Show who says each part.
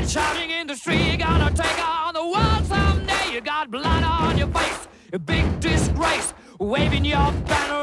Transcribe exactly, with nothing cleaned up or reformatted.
Speaker 1: shouting in the street, you're gonna take on the world someday. You got blood on your face, a big disgrace, waving your banner